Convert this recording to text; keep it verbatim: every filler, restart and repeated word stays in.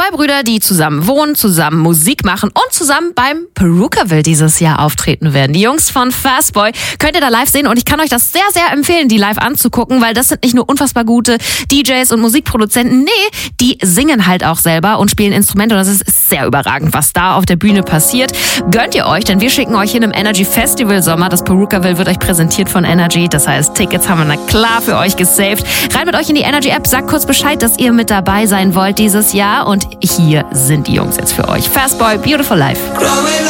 Zwei Brüder, die zusammen wohnen, zusammen Musik machen und zusammen beim Perukaville dieses Jahr auftreten werden. Die Jungs von Fastboy könnt ihr da live sehen und ich kann euch das sehr, sehr empfehlen, die live anzugucken, weil das sind nicht nur unfassbar gute D Js und Musikproduzenten, nee, die singen halt auch selber und spielen Instrumente und das ist sehr überragend, was da auf der Bühne passiert. Gönnt ihr euch, denn wir schicken euch hin im Energy Festival Sommer. Das Perukaville wird euch präsentiert von Energy, das heißt, Tickets haben wir na klar für euch gesaved. Rein mit euch in die Energy App, sagt kurz Bescheid, dass ihr mit dabei sein wollt dieses Jahr und hier sind die Jungs jetzt für euch. Fastboy, Beautiful Life.